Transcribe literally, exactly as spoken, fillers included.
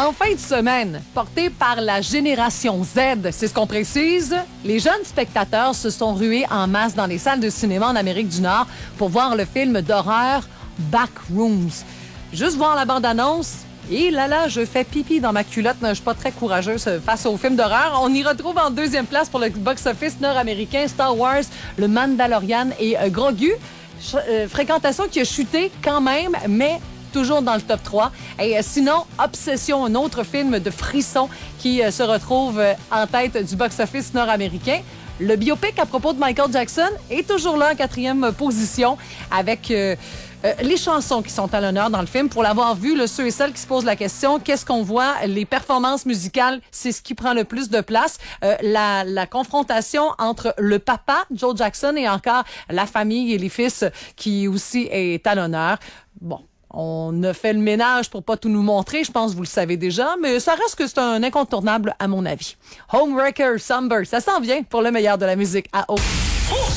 En fin de semaine, porté par la génération Z, c'est ce qu'on précise, les jeunes spectateurs se sont rués en masse dans les salles de cinéma en Amérique du Nord pour voir le film d'horreur Backrooms. Juste voir la bande-annonce, et là là, je fais pipi dans ma culotte. Je suis pas très courageuse face au film d'horreur. On y retrouve en deuxième place pour le box-office nord-américain Star Wars, le Mandalorian et euh, Grogu. Ch- euh, fréquentation qui a chuté quand même, mais toujours dans le top trois. Et euh, sinon, Obsession, un autre film de frisson qui euh, se retrouve euh, en tête du box-office nord-américain. Le biopic à propos de Michael Jackson est toujours là en quatrième position avec euh, euh, les chansons qui sont à l'honneur dans le film. Pour l'avoir vu, là, ceux et celles qui se posent la question, qu'est-ce qu'on voit? Les performances musicales, c'est ce qui prend le plus de place. Euh, la, la confrontation entre le papa, Joe Jackson, et encore la famille et les fils qui aussi est à l'honneur. Bon. On a fait le ménage pour pas tout nous montrer, je pense que vous le savez déjà, mais ça reste que c'est un incontournable à mon avis. Homewrecker, Somber, ça s'en vient pour le meilleur de la musique à haut.